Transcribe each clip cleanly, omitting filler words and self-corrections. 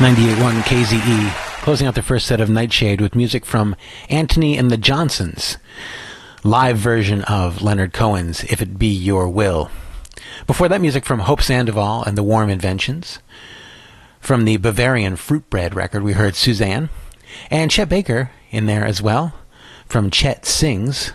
98.1 KZE, closing out the first set of Nightshade with music from Antony and the Johnsons, live version of Leonard Cohen's If It Be Your Will. Before that, music from Hope Sandoval and the Warm Inventions. From the Bavarian Fruit Bread record, we heard Suzanne, and Chet Baker in there as well, from Chet Sings,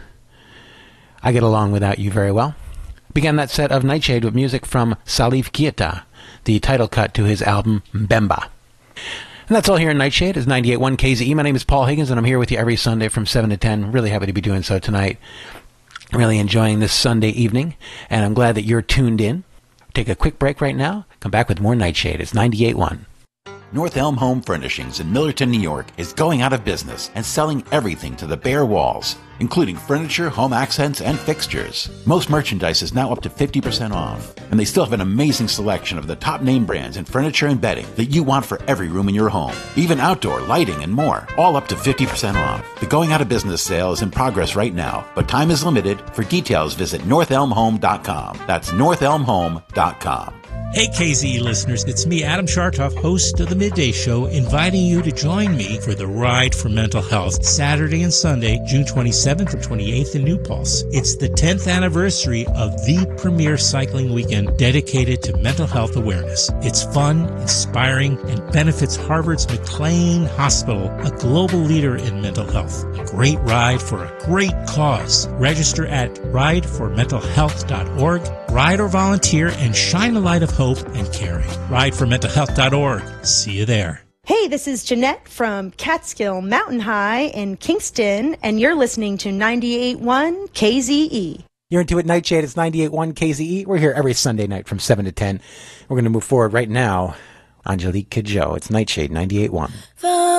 I Get Along Without You Very Well. Began that set of Nightshade with music from Salif Keita, the title cut to his album Mbemba. And that's all here in Nightshade. It's 98.1 KZE. My name is Paul Higgins, and I'm here with you every Sunday from 7 to 10. Really happy to be doing so tonight. Really enjoying this Sunday evening, and I'm glad that you're tuned in. Take a quick break right now. Come back with more Nightshade. It's 98.1. North Elm Home Furnishings in Millerton, New York is going out of business and selling everything to the bare walls, including furniture, home accents, and fixtures. Most merchandise is now up to 50% off, and they still have an amazing selection of the top name brands in furniture and bedding that you want for every room in your home, even outdoor lighting and more, all up to 50% off. The going out of business sale is in progress right now, but time is limited. For details, visit northelmhome.com. That's northelmhome.com. Hey KZE listeners, it's me, Adam Chartoff, host of the Midday Show, inviting you to join me for the Ride for Mental Health, Saturday and Sunday, June 27th and 28th in New Paltz. It's the 10th anniversary of the premier cycling weekend dedicated to mental health awareness. It's fun, inspiring, and benefits Harvard's McLean Hospital, a global leader in mental health. A great ride for a great cause. Register at rideformentalhealth.org. Ride or volunteer and shine a light of hope and caring. Rideformentalhealth.org. See you there. Hey, this is Jeanette from Catskill Mountain High in Kingston, and you're listening to 98.1 KZE. You're into it, Nightshade. It's 98.1 KZE. We're here every Sunday night from 7 to 10. We're going to move forward right now. Angelique Kidjo. It's Nightshade 98.1.